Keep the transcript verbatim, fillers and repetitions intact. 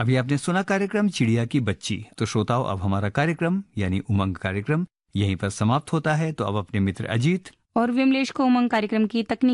अभी आपने सुना कार्यक्रम चिड़िया की बच्ची। तो श्रोताओं, अब हमारा कार्यक्रम यानी उमंग कार्यक्रम यहीं पर समाप्त होता है। तो अब अपने मित्र अजीत और विमलेश को उमंग कार्यक्रम की तकनीक